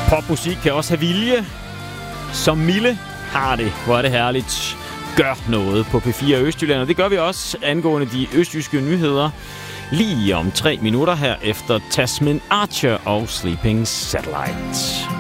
Popmusik kan også have vilje. Som Mille har det. Hvor er det herligt. Gør noget på P4 Østjylland. Og det gør vi også angående de østjyske nyheder. Lige om 3 minutter her efter Tasmin Archer og Sleeping Satellite.